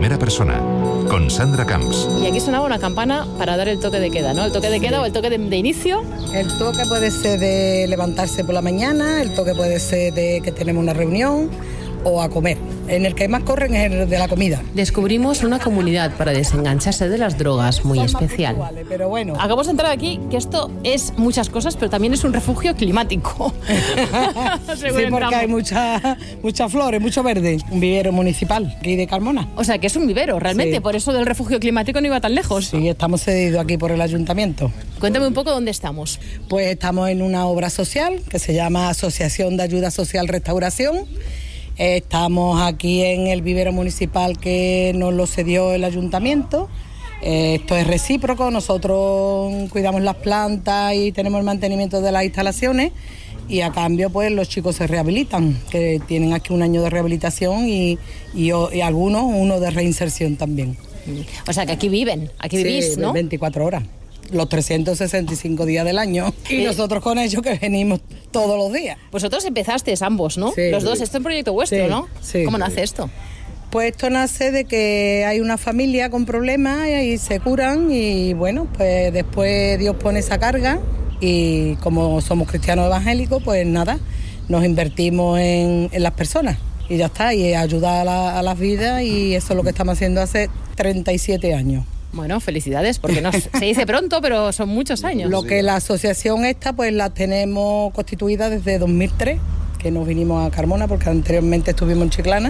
primera persona, con Sandra Camps. Y aquí sonaba una campana para dar el toque de queda, ¿no? El toque de queda o el toque de inicio. El toque puede ser de levantarse por la mañana, el toque puede ser de que tenemos una reunión o a comer. En el que más corren es el de la comida. Descubrimos una comunidad para desengancharse de las drogas muy especial. Pero bueno. Acabamos de entrar aquí, que esto es muchas cosas, pero también es un refugio climático. Sí, porque hay muchas flores, mucho verde. Un vivero municipal aquí de Carmona. O sea, que es un vivero, realmente. Sí. Por eso del refugio climático no iba tan lejos. Sí, estamos cedidos aquí por el ayuntamiento. Cuéntame un poco dónde estamos. Pues estamos en una obra social que se llama Asociación de Ayuda Social Restauración. Estamos aquí en el vivero municipal que nos lo cedió el ayuntamiento. Esto es recíproco, nosotros cuidamos las plantas y tenemos el mantenimiento de las instalaciones y a cambio pues los chicos se rehabilitan, que tienen aquí un año de rehabilitación y algunos uno de reinserción también. O sea que aquí viven, aquí vivís, sí, ¿no? 24 horas. Los 365 días del año y nosotros con ellos que venimos todos los días. Vosotros empezasteis ambos, ¿no? Sí. Los dos, esto es un proyecto vuestro, Sí, ¿no? sí. ¿Cómo nace esto? Pues esto nace de que hay una familia con problemas y se curan y bueno, pues después Dios pone esa carga y como somos cristianos evangélicos, pues nada, nos invertimos en las personas y ya está, y ayudar a las vidas y eso es lo que estamos haciendo hace 37 años. Bueno, felicidades, porque no se dice pronto, pero son muchos años. Lo que la asociación esta, pues la tenemos constituida desde 2003, que nos vinimos a Carmona, porque anteriormente estuvimos en Chiclana,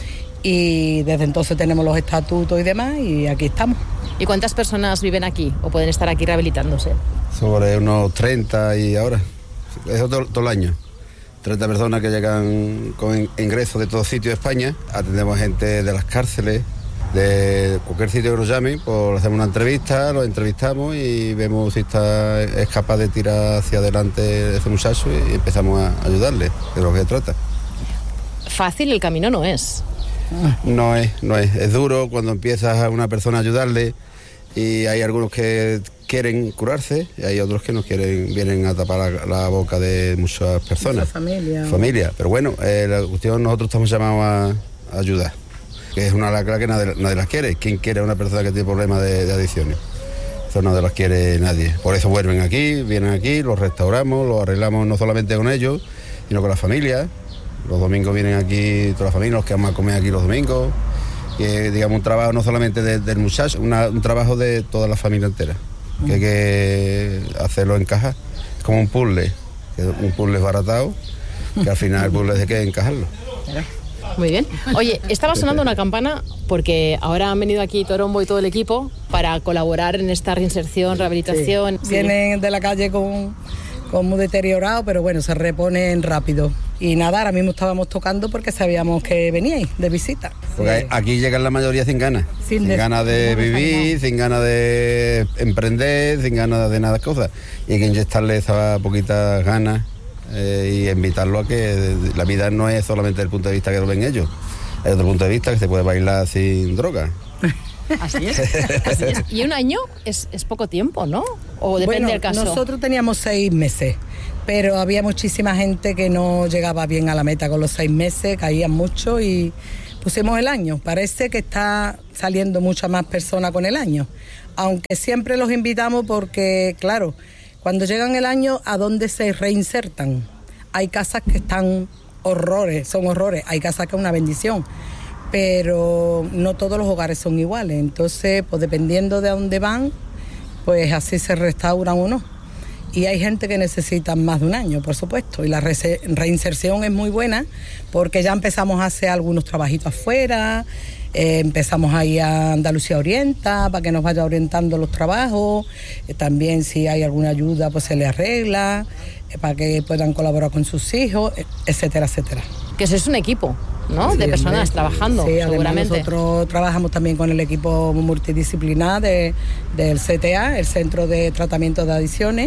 y desde entonces tenemos los estatutos y demás, y aquí estamos. ¿Y cuántas personas viven aquí o pueden estar aquí rehabilitándose? Sobre unos 30 y ahora, eso todo el año. 30 personas que llegan con ingresos de todo sitio de España. Atendemos gente de las cárceles, de cualquier sitio que nos llamen, pues hacemos una entrevista, los entrevistamos y vemos si es capaz de tirar hacia adelante ese muchacho y empezamos a ayudarle, de lo que se trata. Fácil el camino no es. No es duro cuando empiezas a una persona a ayudarle y hay algunos que quieren curarse y hay otros que no quieren, vienen a tapar la boca de muchas personas. Mucha familia. Pero bueno, la cuestión, nosotros estamos llamados a ayudar, que es una lacra que nadie las quiere. ¿Quién quiere a una persona que tiene problemas de adicciones? Eso no las quiere nadie. Por eso vuelven aquí, vienen aquí, los restauramos, los arreglamos no solamente con ellos, sino con las familias. Los domingos vienen aquí toda la familia, los que vamos a comer aquí los domingos. Que digamos un trabajo no solamente del muchacho, un trabajo de toda la familia entera. Que hay que hacerlo encajar. Es como un puzzle baratado, que al final el puzzle hay que encajarlo. Muy bien. Oye, estaba sonando una campana porque ahora han venido aquí Torombo y todo el equipo para colaborar en esta reinserción, rehabilitación. Sí. Vienen de la calle con muy deteriorado, pero bueno, se reponen rápido. Y nada, ahora mismo estábamos tocando porque sabíamos que veníais de visita. Porque aquí llegan la mayoría sin ganas. Sin ganas de vivir, sin ganas de emprender, sin ganas de nada cosas. Y hay que inyectarle esas poquitas ganas y invitarlo a que la vida no es solamente desde el punto de vista que lo ven ellos. Hay otro punto de vista que se puede bailar sin droga. Así es. Y un año es poco tiempo, ¿no? O depende del caso. Nosotros teníamos 6 meses, pero había muchísima gente que no llegaba bien a la meta con los 6 meses, caían mucho y pusimos el año. Parece que está saliendo mucha más personas con el año, aunque siempre los invitamos porque, claro, cuando llegan el año, ¿a dónde se reinsertan? Hay casas que están son horrores, hay casas que es una bendición, pero no todos los hogares son iguales, entonces pues dependiendo de dónde van, pues así se restauran o no. Y hay gente que necesita más de un año, por supuesto, y la reinserción es muy buena porque ya empezamos a hacer algunos trabajitos afuera, empezamos a ir a Andalucía Orienta para que nos vaya orientando los trabajos, también si hay alguna ayuda pues se le arregla, para que puedan colaborar con sus hijos, etcétera, etcétera. Que eso es un equipo, ¿no? Sí, de personas trabajando, sí, seguramente. Nosotros trabajamos también con el equipo multidisciplinar del CTA, el Centro de Tratamiento de Adicciones,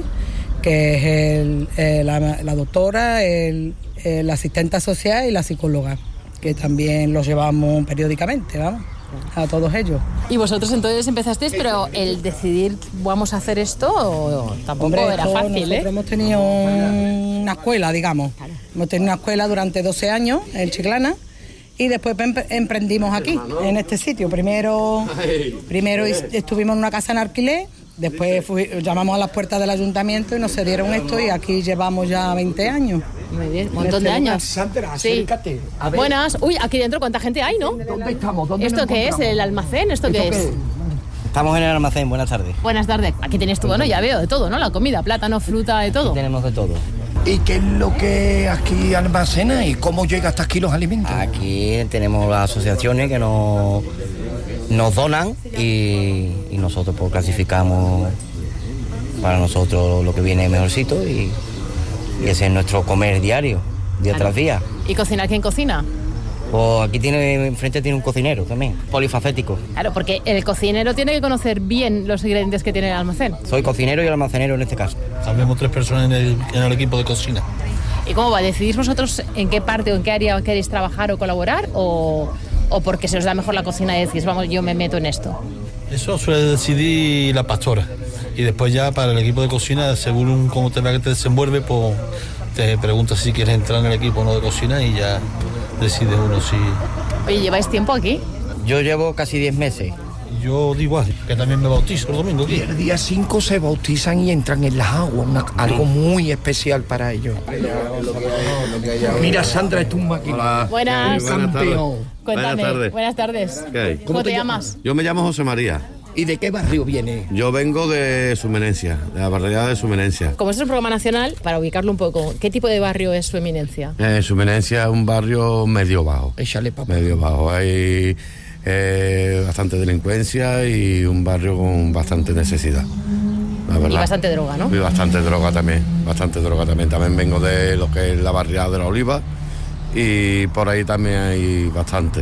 que es la doctora, la asistente social y la psicóloga, que también los llevamos periódicamente, vamos, a todos ellos. Y vosotros entonces empezasteis, pero el decidir vamos a hacer esto tampoco era fácil, nosotros hemos tenido una escuela, digamos. Claro. Hemos tenido una escuela durante 12 años en Chiclana Y después emprendimos aquí, en este sitio. Primero estuvimos en una casa en alquiler, después llamamos a las puertas del ayuntamiento y nos cedieron esto y aquí llevamos ya 20 años. Muy bien, un montón de años. Sandra, Sí. acércate. A ver, Buenas. Uy, aquí dentro cuánta gente hay, ¿no? ¿dónde estamos? ¿Dónde ¿Esto nos qué es? encontramos? ¿El almacén? ¿Esto qué es? Estamos en el almacén, buenas tardes. Buenas tardes. Aquí tienes tú, bueno, ya veo de todo, ¿no? La comida, plátano, fruta, de todo. Tenemos de todo. ¿Y qué es lo que aquí almacena y cómo llega hasta aquí los alimentos? Aquí tenemos las asociaciones que nos donan y nosotros pues clasificamos para nosotros lo que viene mejorcito y ese es nuestro comer diario, día Claro. tras día. ¿Y cocina? ¿Quién cocina? Pues aquí enfrente tiene un cocinero también, polifacético. Claro, porque el cocinero tiene que conocer bien los ingredientes que tiene el almacén. Soy cocinero y almacenero en este caso. Habemos 3 personas en el equipo de cocina. ¿Y cómo va? ¿Decidís vosotros en qué parte o en qué área queréis trabajar o colaborar? ¿O porque se os da mejor la cocina y decís, vamos, yo me meto en esto? Eso suele decidir la pastora. Y después ya para el equipo de cocina, según cómo te desenvuelve, pues te preguntas si quieres entrar en el equipo o no de cocina y ya decide uno si... Oye, ¿lleváis tiempo aquí? Yo llevo casi 10 meses. Yo digo igual, que también me bautizo el domingo Y aquí. el día 5 se bautizan y entran en las aguas, algo muy especial para ellos. Mira, Sandra, es tu máquina. Buenas. Campeón. Cuéntame. Buenas tardes. ¿Qué hay? ¿Cómo te llamas? Yo me llamo José María. ¿Y de qué barrio viene? Yo vengo de Su Eminencia, de la barriada de Su Eminencia. Como este es un programa nacional, para ubicarlo un poco, ¿qué tipo de barrio es Su Eminencia? Su Eminencia es un barrio medio bajo. Échale, papá. Medio bajo. Hay bastante delincuencia y un barrio con bastante necesidad. La verdad. Y bastante droga, ¿no? Y bastante droga también. Bastante droga también. También vengo de lo que es la barriada de la Oliva y por ahí también hay bastante.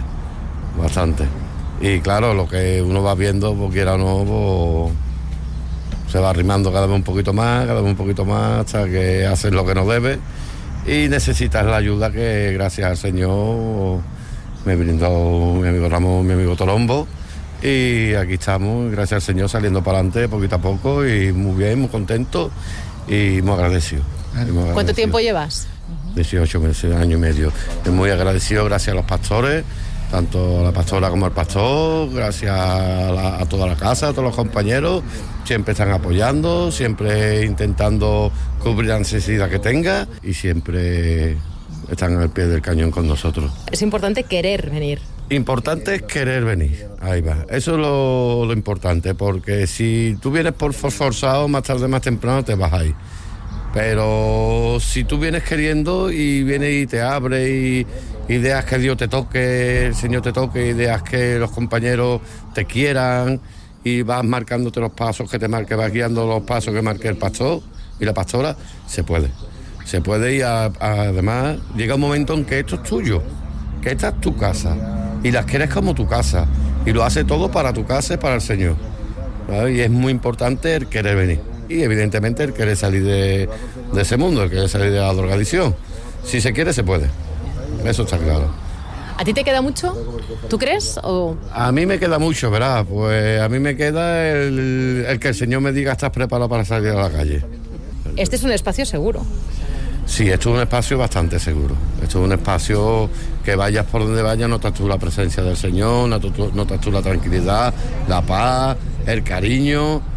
Y claro, lo que uno va viendo, pues quiera o no, pues, se va arrimando cada vez un poquito más, hasta que haces lo que no debe y necesitas la ayuda que gracias al Señor me brindó mi amigo Ramón, mi amigo Torombo, y aquí estamos, gracias al Señor, saliendo para adelante poquito a poco y muy bien, muy contento y muy agradecido. ¿Cuánto tiempo llevas? 18 meses, año y medio. Estoy muy agradecido, gracias a los pastores, tanto a la pastora como al pastor, gracias a toda la casa, a todos los compañeros, siempre están apoyando, siempre intentando cubrir la necesidad que tenga y siempre están al pie del cañón con nosotros. Es importante querer venir. Importante es querer venir, ahí va. Eso es lo importante, porque si tú vienes por forzado, más tarde, más temprano te vas ahí. Pero si tú vienes queriendo y vienes y te abres y dejas que Dios te toque, el Señor te toque, y dejas que los compañeros te quieran y vas marcándote los pasos que te marque, vas guiando los pasos que marque el pastor y la pastora, se puede. Se puede y además llega un momento en que esto es tuyo, que esta es tu casa y las quieres como tu casa y lo hace todo para tu casa y para el Señor, ¿vale? Y es muy importante el querer venir y evidentemente el querer salir de ese mundo, el querer salir de la drogadicción. Si se quiere, se puede, eso está claro. ¿A ti te queda mucho? ¿Tú crees? ¿O? A mí me queda mucho, ¿verdad? Pues a mí me queda el que el Señor me diga estás preparado para salir a la calle. Este es un espacio seguro. Sí, esto es un espacio bastante seguro. Esto es un espacio que vayas por donde vayas, notas tú la presencia del Señor, notas tú la tranquilidad, la paz, el cariño.